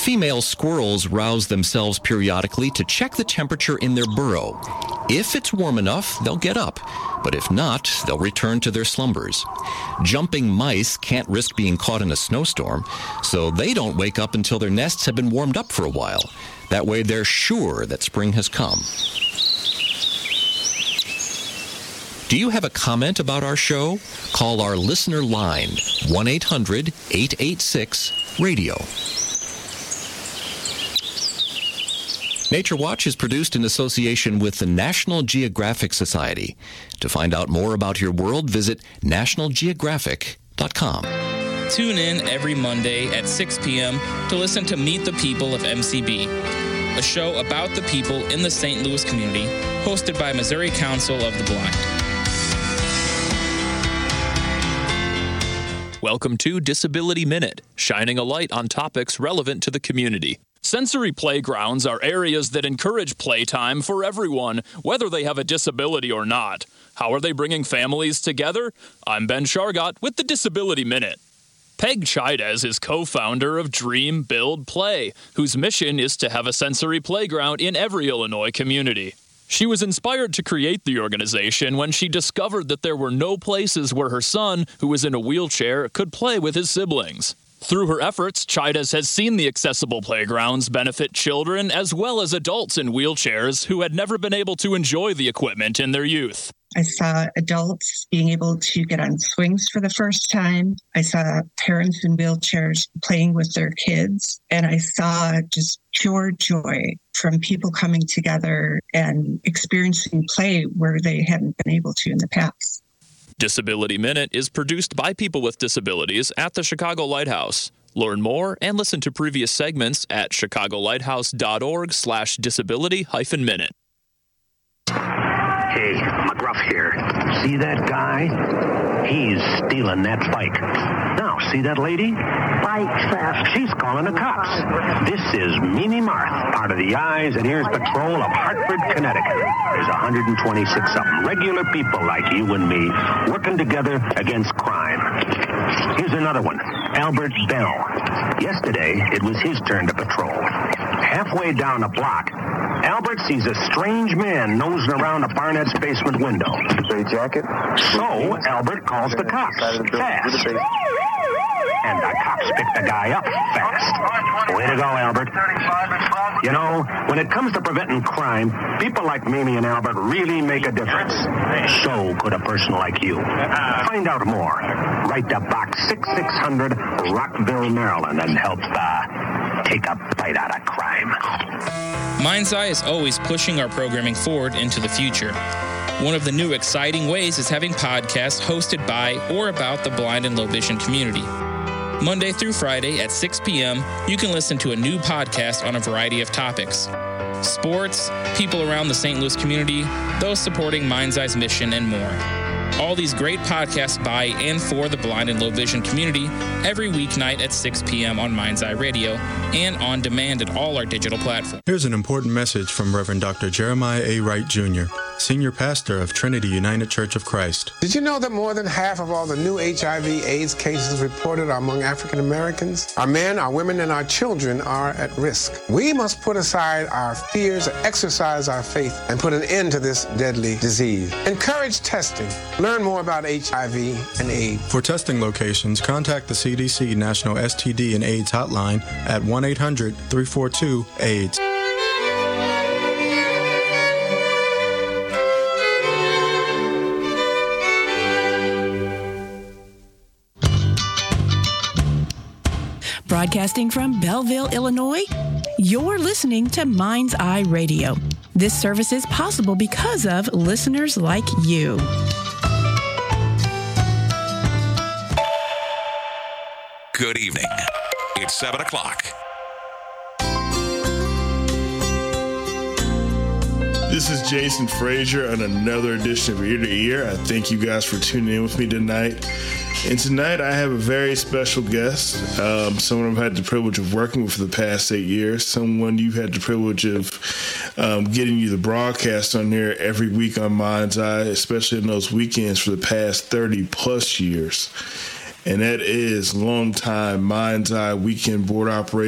Female squirrels rouse themselves periodically to check the temperature in their burrow. If it's warm enough, they'll get up, but if not, they'll return to their slumbers. Jumping mice can't risk being caught in a snowstorm, so they don't wake up until their nests have been warmed up for a while. That way they're sure that spring has come. Do you have a comment about our show? Call our listener line, 1-800-886-RADIO. Nature Watch is produced in association with the National Geographic Society. To find out more about your world, visit nationalgeographic.com. Tune in every Monday at 6 p.m. to listen to Meet the People of MCB, a show about the people in the St. Louis community, hosted by Missouri Council of the Blind. Welcome to Disability Minute, shining a light on topics relevant to the community. Sensory playgrounds are areas that encourage playtime for everyone, whether they have a disability or not. How are they bringing families together? I'm Ben Shargott with the Disability Minute. Peg Chaidez is co-founder of Dream, Build, Play, whose mission is to have a sensory playground in every Illinois community. She was inspired to create the organization when she discovered that there were no places where her son, who was in a wheelchair, could play with his siblings. Through her efforts, Chaidez has seen the accessible playgrounds benefit children as well as adults in wheelchairs who had never been able to enjoy the equipment in their youth. I saw adults being able to get on swings for the first time. I saw parents in wheelchairs playing with their kids. And I saw just pure joy from people coming together and experiencing play where they hadn't been able to in the past. Disability Minute is produced by people with disabilities at the Chicago Lighthouse. Learn more and listen to previous segments at chicagolighthouse.org/disability-minute. Hey, McGruff here. See that guy? He's stealing that bike. Now, see that lady? Bike theft. She's calling the cops. This is Mimi Marth, part of the Eyes and Ears Patrol of Hartford, Connecticut. There's 126-something regular people like you and me working together against crime. Here's another one, Albert Bell. Yesterday, it was his turn to patrol. Halfway down a block, Albert sees a strange man nosing around a Barnett's basement window. Gray jacket. So, Albert calls the cops. Fast. And the cops pick the guy up fast. Way to go, Albert. You know, when it comes to preventing crime, people like Mimi and Albert really make a difference. So could a person like you. Find out more. Write to Box 6600, Rockville, Maryland, and help take a bite out of crime. Mind's Eye is always pushing our programming forward into the future. One of the new exciting ways is having podcasts hosted by or about the blind and low vision community. Monday through Friday at 6 p.m., you can listen to a new podcast on a variety of topics. Sports, people around the St. Louis community, those supporting Mind's Eye's mission, and more. All these great podcasts by and for the blind and low vision community every weeknight at 6 p.m. on Mind's Eye Radio and on demand at all our digital platforms. Here's an important message from Reverend Dr. Jeremiah A. Wright, Jr., Senior Pastor of Trinity United Church of Christ. Did you know that more than half of all the new HIV/AIDS cases reported are among African Americans? Our men, our women, and our children are at risk. We must put aside our fears, exercise our faith, and put an end to this deadly disease. Encourage testing. Learn more about HIV and AIDS. For testing locations, contact the CDC National STD and AIDS Hotline at 1-800-342-AIDS. Broadcasting from Belleville, Illinois, you're listening to Mind's Eye Radio. This service is possible because of listeners like you. Good evening. It's 7 o'clock. This is Jason Frazier on another edition of Ear to Ear. I thank you guys for tuning in with me tonight. And tonight I have a very special guest, someone I've had the privilege of working with for the past 8 years, someone you've had the privilege of getting you the broadcast on there every week on Mind's Eye, especially in those weekends for the past 30 plus years. And that is longtime Mind's Eye weekend board operator